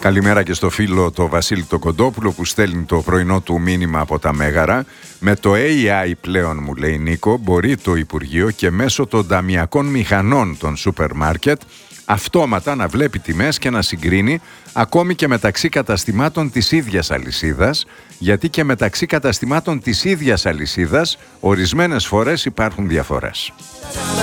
Καλημέρα και στο φίλο το Βασίλη το Κοντόπουλο που στέλνει το πρωινό του μήνυμα από τα Μέγαρα. Με το AI πλέον, μου λέει Νίκο, μπορεί το Υπουργείο και μέσω των ταμιακών μηχανών των σούπερ μάρκετ αυτόματα να βλέπει τιμές και να συγκρίνει ακόμη και μεταξύ καταστημάτων της ίδιας αλυσίδας, γιατί και μεταξύ καταστημάτων της ίδιας αλυσίδας ορισμένες φορές υπάρχουν διαφορές.